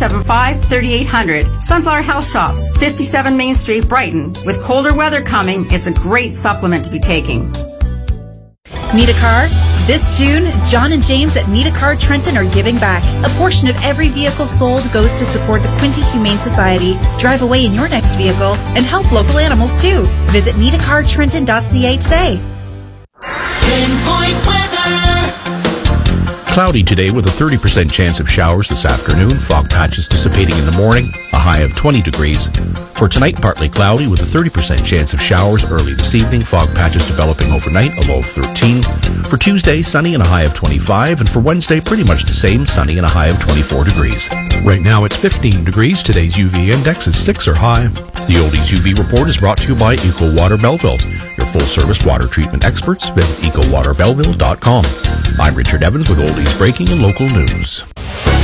475-3800. Sunflower Health Shops, 57 Main Street, Brighton. With colder weather coming, it's a great supplement to be taking. Need a car? This June, John and James at Need a Car Trenton are giving back. A portion of every vehicle sold goes to support the Quinte Humane Society. Drive away in your next vehicle and help local animals too. Visit needacartrenton.ca today. Pinpoint weather. Cloudy today with a 30% chance of showers this afternoon. Fog patches dissipating in the morning, a high of 20 degrees. For tonight, partly cloudy with a 30% chance of showers early this evening. Fog patches developing overnight, a low of 13. For Tuesday, sunny and a high of 25. And for Wednesday, pretty much the same, sunny and a high of 24 degrees. Right now it's 15 degrees. Today's UV index is 6 or high. The Oldies UV report is brought to you by Eco Water Belleville. Your full-service water treatment experts. Visit ecowaterbelleville.com. I'm Richard Evans with Oldies Breaking and Local News.